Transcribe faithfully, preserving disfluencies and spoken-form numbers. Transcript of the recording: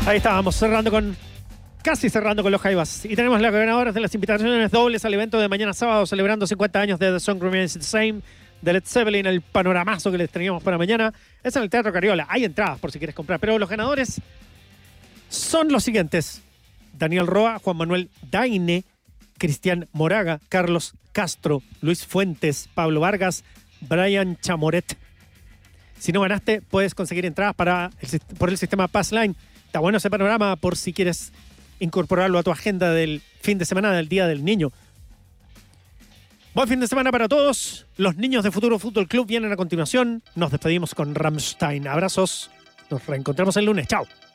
Ahí estábamos cerrando con... Casi cerrando con los Jaivas. Y tenemos las ganadoras de las invitaciones dobles al evento de mañana sábado, celebrando cincuenta años de The Song Remains the Same, de Led Zeppelin, el panoramazo que les teníamos para mañana. Es en el Teatro Cariola. Hay entradas por si quieres comprar. Pero los ganadores son los siguientes: Daniel Roa, Juan Manuel Daine, Cristian Moraga, Carlos Castro, Luis Fuentes, Pablo Vargas, Brian Chamoret. Si no ganaste, puedes conseguir entradas para el, por el sistema Passline. Está bueno ese panorama por si quieres incorporarlo a tu agenda del fin de semana del Día del Niño. Buen fin de semana para todos. Los niños de Futuro Fútbol Club vienen a continuación. Nos despedimos con Rammstein. Abrazos. Nos reencontramos el lunes. Chao.